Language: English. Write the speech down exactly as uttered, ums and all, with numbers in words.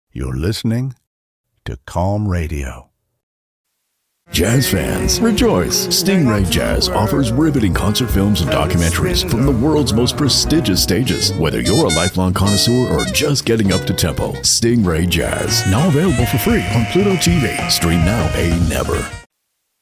You're listening to Calm Radio. Jazz fans, rejoice! Stingray Jazz offers riveting concert films and documentaries from the world's most prestigious stages. Whether you're a lifelong connoisseur or just getting up to tempo, Stingray Jazz, now available for free on Pluto T V. Stream now, pay never.